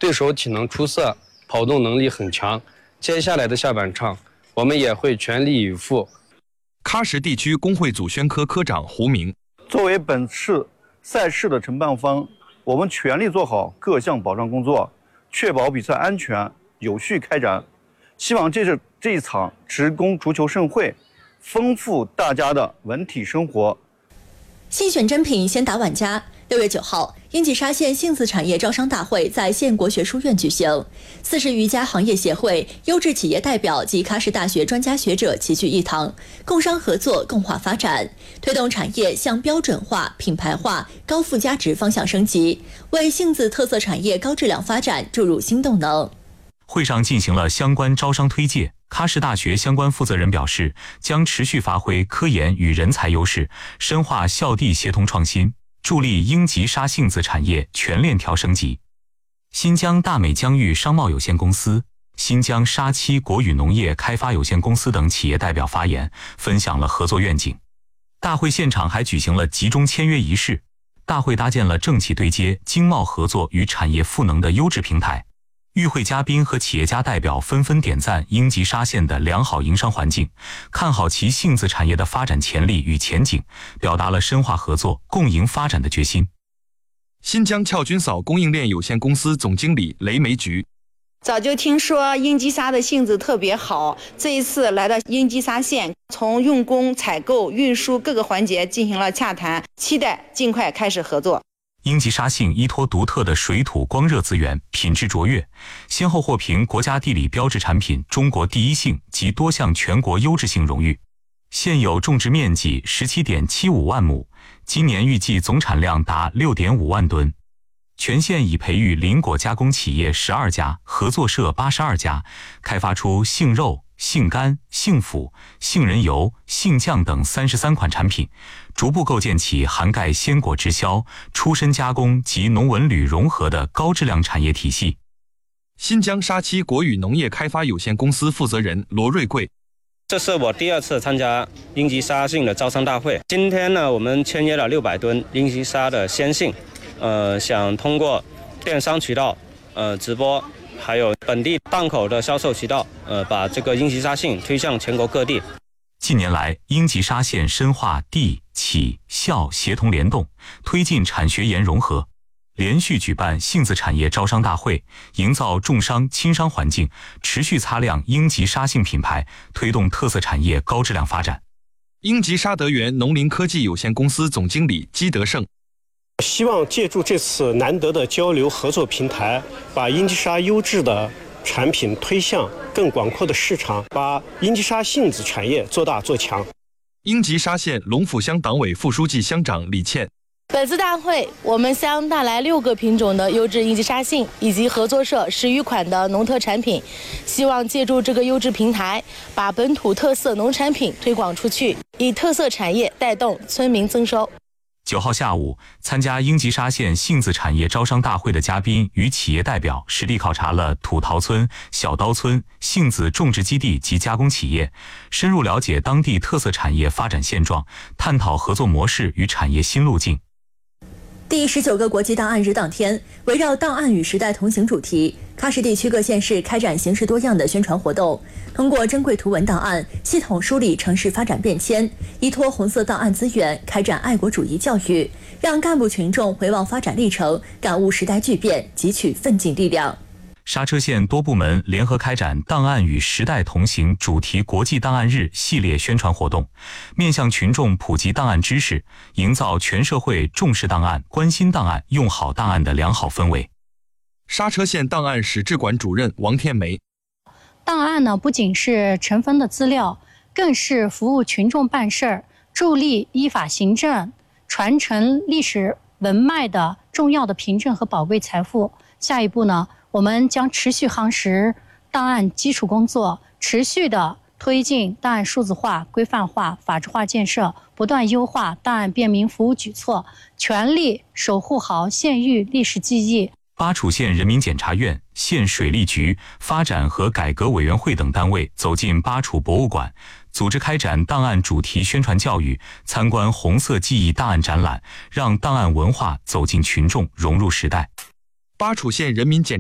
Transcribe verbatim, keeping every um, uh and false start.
对手体能出色，跑动能力很强。接下来的下半场，我们也会全力以赴。 喀什地区工会组宣科科长胡明， 作为本次赛事的承办方，我们全力做好各项保障工作，确保比赛安全有序开展。希望这是这一场职工足球盛会，丰富大家的文体生活。 新选真品，先打晚家。六月九号，英吉沙县杏子产业招商大会在县国学书院举行，四十余家行业协会、优质企业代表及喀什大学专家学者齐聚一堂，共商合作，共话发展，推动产业向标准化、品牌化、高附加值方向升级，为杏子特色产业高质量发展注入新动能。 会上进行了相关招商推介。喀什大学相关负责人表示，将持续发挥科研与人才优势，深化校地协同创新，助力英吉沙杏子产业全链条升级。新疆大美疆域商贸有限公司、新疆沙七国语农业开发有限公司等企业代表发言，分享了合作愿景。大会现场还举行了集中签约仪式。大会搭建了政企对接、经贸合作与产业赋能的优质平台。与会嘉宾和企业家代表纷纷点赞英吉沙县的良好营商环境，看好其杏子产业的发展潜力与前景，表达了深化合作、共赢发展的决心。 新疆俏军嫂供应链有限公司总经理雷梅菊， 早就听说英吉沙的杏子特别好，这一次来到英吉沙县，从用工、采购、运输各个环节进行了洽谈，期待尽快开始合作。 英吉沙杏依托独特的水土光热资源，品质卓越，先后获评国家地理标志产品中国第一杏及多项全国优质杏荣誉。现有种植面积 十七点七五万亩，今年预计总产量达 六点五万吨。全县已培育林果加工企业十二家，合作社八十二家，开发出杏肉、杏干、杏脯、杏仁油、杏酱等三十三款产品，逐步构建起涵盖鲜果直销、出身加工及农文旅融合的高质量产业体系。 新疆沙七国语农业开发有限公司负责人罗瑞贵， 这是我第二次参加英吉沙杏的招商大会。今天呢，我们签约了六百吨英吉沙的鲜杏，呃，想通过电商渠道、呃直播，还有本地档口的销售渠道，呃，把这个英吉沙杏推向全国各地。 近年来，英吉沙县深化地企校协同联动，推进产学研融合，连续举办杏子产业招商大会，营造重商轻商环境，持续擦亮英吉沙杏品牌，推动特色产业高质量发展。 英吉沙德源农林科技有限公司总经理基德胜， 希望借助这次难得的交流合作平台，把英吉沙优质的产品推向更广阔的市场，把英吉沙杏子产业做大做强。 英吉沙县龙府乡党委副书记乡长李倩， 本次大会，我们乡带来六个品种的优质英吉沙杏，以及合作社十余款的农特产品，希望借助这个优质平台，把本土特色农产品推广出去，以特色产业带动村民增收。 九号下午，参加英吉沙县杏子产业招商大会的嘉宾与企业代表实地考察了土陶村、小刀村杏子种植基地及加工企业，深入了解当地特色产业发展现状，探讨合作模式与产业新路径。 第十九个国际档案日当天，围绕档案与时代同行主题，喀什地区各县市开展形式多样的宣传活动，通过珍贵图文档案系统梳理城市发展变迁，依托红色档案资源开展爱国主义教育，让干部群众回望发展历程，感悟时代巨变，汲取奋进力量。 刹车县多部门联合开展档案与时代同行主题国际档案日系列宣传活动，面向群众普及档案知识，营造全社会重视档案、关心档案、用好档案的良好氛围。 刹车县档案室志管主任王天梅， 档案呢，不仅是尘封的资料，更是服务群众办事儿、助力依法行政、传承历史文脉的重要的凭证和宝贵财富。下一步呢，我们将持续夯实档案基础工作，持续的推进档案数字化、规范化、法治化建设，不断优化档案便民服务举措，全力守护好县域历史记忆。 巴楚县人民检察院、县水利局、发展和改革委员会等单位走进巴楚博物馆，组织开展档案主题宣传教育，参观红色记忆档案展览，让档案文化走进群众，融入时代。 巴楚县人民检